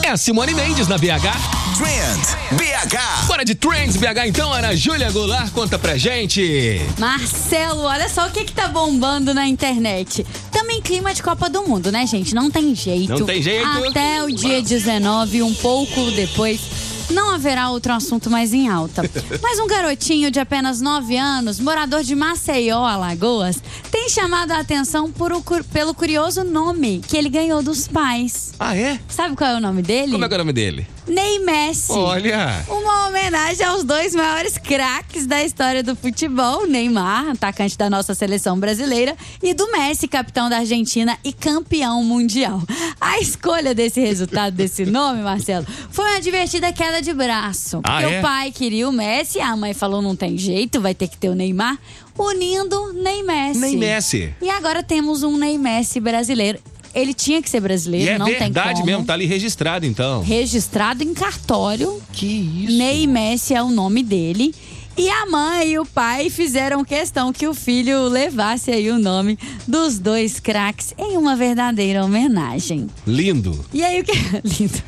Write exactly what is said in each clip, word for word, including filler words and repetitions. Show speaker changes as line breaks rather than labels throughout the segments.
É a Simone Mendes na B H.
Trend B H.
Bora de Trends B H então, Ana Júlia Goulart, conta pra gente.
Marcelo, olha só o que que tá bombando na internet. Também clima de Copa do Mundo, né, gente? Não tem jeito.
Não tem jeito.
Até o dia dezenove, um pouco depois, não haverá outro assunto mais em alta. Mas um garotinho de apenas nove anos, morador de Maceió, Alagoas, tem chamado a atenção por o, pelo curioso nome que ele ganhou dos pais.
Ah, é?
Sabe qual é o nome dele?
Como é que é o nome dele?
Ney Messi.
Olha.
Uma homenagem aos dois maiores craques da história do futebol, Neymar, atacante da nossa seleção brasileira, e do Messi, capitão da Argentina e campeão mundial. A escolha desse resultado, desse nome, Marcelo, foi uma divertida queda de braço.
Ah,
porque
é?
o pai queria o Messi, a mãe falou não tem jeito, vai ter que ter o Neymar, unindo Ney Messi.
Ney Messi.
E agora temos um Ney Messi brasileiro. Ele tinha que ser brasileiro,
E é
não tem como.
verdade mesmo, tá ali registrado então.
Registrado em cartório.
Que isso?
Ney Messi é o nome dele. E a mãe e o pai fizeram questão que o filho levasse aí o nome dos dois craques em uma verdadeira homenagem.
Lindo.
E aí o que... Lindo.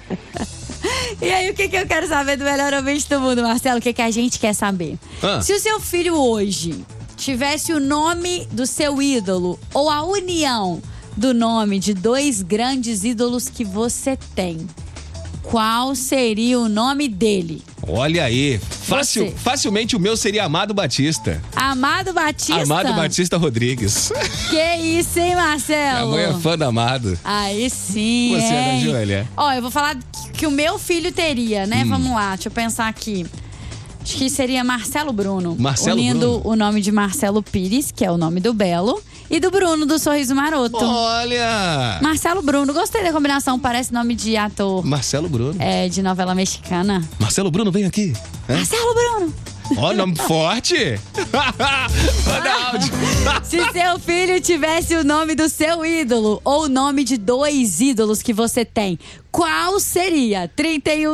E aí o que, que eu quero saber do melhor ouvinte do mundo, Marcelo? O que, que a gente quer saber?
Ah.
Se o seu filho hoje tivesse o nome do seu ídolo ou a união do nome de dois grandes ídolos que você tem, qual seria o nome dele?
Olha aí, fácil,
Você.
facilmente o meu seria Amado Batista.
Amado Batista?
Amado Batista Rodrigues.
Que isso, hein, Marcelo?
Minha mãe é fã do Amado.
Aí sim,
Você,
hein?
Ana Júlia?
Ó, eu vou falar que, que o meu filho teria, né?
Hum.
Vamos lá, deixa eu pensar aqui. Acho que seria Marcelo Bruno.
Marcelo
unindo
Bruno?
o nome de Marcelo Pires, que é o nome do Belo, e do Bruno, do Sorriso Maroto.
Olha!
Marcelo Bruno, gostei da combinação, parece nome de ator
Marcelo Bruno.
é, de novela mexicana.
Marcelo Bruno, vem aqui. É?
Marcelo Bruno!
Ó, nome forte! Manda áudio!
Se seu filho tivesse o nome do seu ídolo ou o nome de dois ídolos que você tem, qual seria? trinta e um